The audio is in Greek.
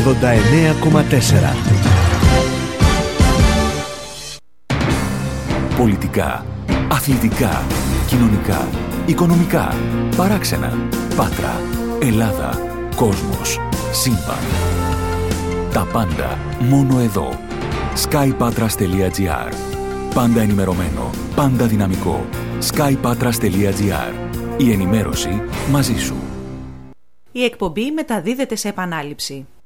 89,4. Πολιτικά, αθλητικά, κοινωνικά, οικονομικά, παράξενα, Πάτρα, Ελλάδα, κόσμος, σύμπαν. Τα πάντα μόνο εδώ. skypatras.gr. Πάντα ενημερωμένο, πάντα δυναμικό. skypatras.gr. Η ενημέρωση μαζί σου. Η εκπομπή μεταδίδεται σε επανάληψη.